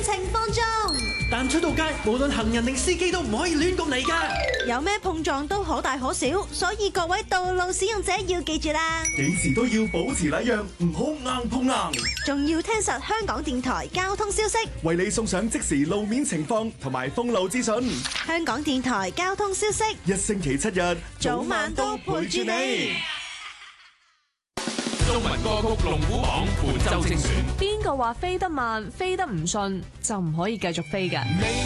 情況中。 但出到街，無論行人定司機都唔可以亂咁嚟㗎。 有咩碰撞都可大可小，所以各位道路使用者要記住啦。 幾時都要保持禮讓，唔好硬碰硬。 仲要聽實香港電台交通消息， 為你送上即時路面情況同埋封路資訊。 香港電台交通消息， 一星期7日， 早晚都陪住你。 中文歌曲龍虎榜本周精選。 邊個話飛得慢、飛得唔順就唔可以繼續飛㗎？